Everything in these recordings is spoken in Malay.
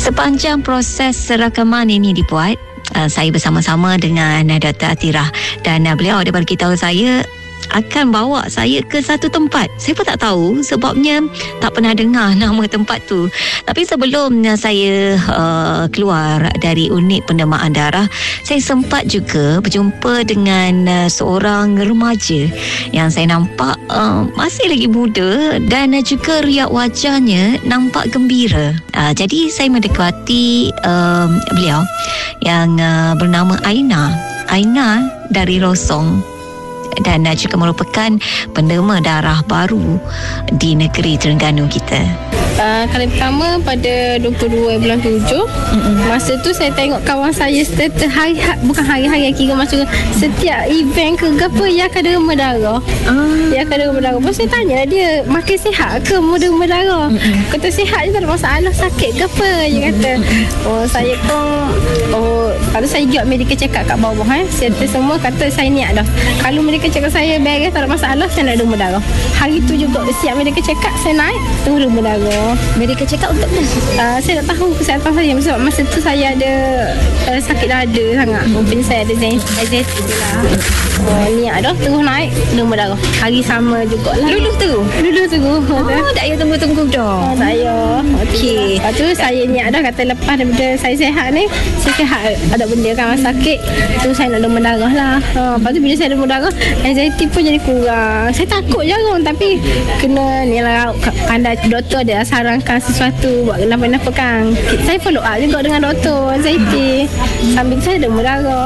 Sepanjang proses rakaman ini dibuat, saya bersama-sama dengan Dr. Atirah, dan beliau ada beritahu saya akan bawa saya ke satu tempat. Saya pun tak tahu sebabnya tak pernah dengar nama tempat tu. Tapi sebelum saya keluar dari unit pendermaan darah, saya sempat juga berjumpa dengan seorang remaja yang saya nampak masih lagi muda dan juga riak wajahnya nampak gembira. Jadi saya mendekati beliau yang bernama Aina dari Rosong, dan juga merupakan penderma darah baru di negeri Terengganu kita. Kali pertama pada 22 bulan 7. Masa tu saya tengok kawan saya status hari-hari kira macam setiap event ke apa yang akan derma darah. Yang akan derma darah. Lepas saya tanya dia, makin sihat ke mau derma darah? Kata sihat je, tak ada masalah, sakit ke apa? Dia kata. Saya pun kalau saya jual medical check up kat bawah serta semua kata saya niat dah. Kalau medical check up saya beres, tak ada masalah, saya nak derma darah. Hari tu juga siap medical check up, saya naik tunggu derma darah. Medical check up untuk mana? Saya tak tahu kesihatan saya sebab masa tu saya ada sakit dada sangat. Mungkin saya ada anxiety je lah. Niat dah terus naik derma darah. Hari sama jugalah. Lulus terus? Lulus terus. Tak payah tunggu-tunggu dah. Tak payah. Okey. Lepas tu saya niat dah, kata lepas daripada saya sihat ni, saya sihat ada benda kan sakit tu saya nak derma darah lah. Lepas tu bila saya derma darah, anxiety pun jadi kurang. Saya takut jarang tapi kena ni lah, pandai doktor ada sarankan sesuatu buat kenapa-napa kan. Saya follow up juga dengan doktor anxiety sambil saya derma darah.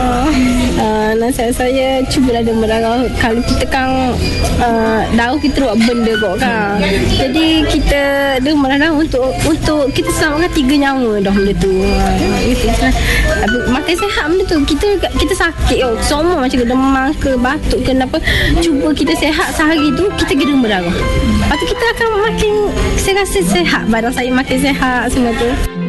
Saya cubalah derma darah. Kalau kita kan darah kita buat benda kok kan, jadi kita derma darah untuk kita selamatkan 3 nyawa dah benda tu. Tapi makin sihat benda tu, kita sakit semua macam demam ke batuk ke apa, cuba kita sihat sehari tu kita pergi derma darah. Lepas tu kita akan makin, saya rasa sihat, badan saya makin sihat semua tu.